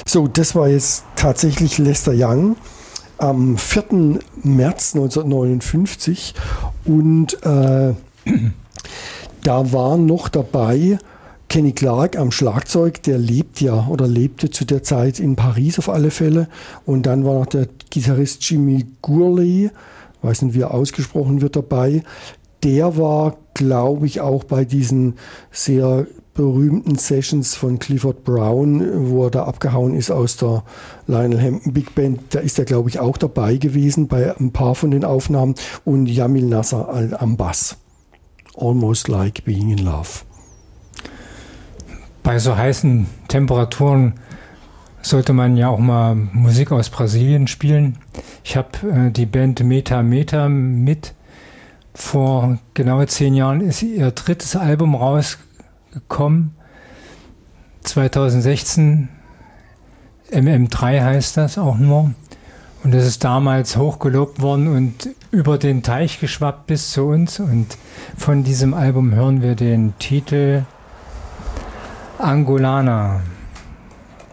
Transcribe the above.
So, das war jetzt tatsächlich Lester Young am 4. März 1959 und da war noch dabei Kenny Clarke am Schlagzeug, der lebte zu der Zeit in Paris auf alle Fälle, und dann war noch der Gitarrist Jimmy Gourley, weiß nicht, wie er ausgesprochen wird, dabei. Der war, glaube ich, auch bei diesen sehr berühmten Sessions von Clifford Brown, wo er da abgehauen ist aus der Lionel Hampton Big Band. Da ist er, glaube ich, auch dabei gewesen bei ein paar von den Aufnahmen. Und Jamil Nasser am Bass. Almost Like Being in Love. Bei so heißen Temperaturen sollte man ja auch mal Musik aus Brasilien spielen. Ich habe die Band Meta Meta mit. Vor genau 10 Jahren ist ihr 3. Album rausgekommen. 2016. MM3 heißt das auch nur. Und das ist damals hochgelobt worden und über den Teich geschwappt bis zu uns. Und von diesem Album hören wir den Titel Angolana.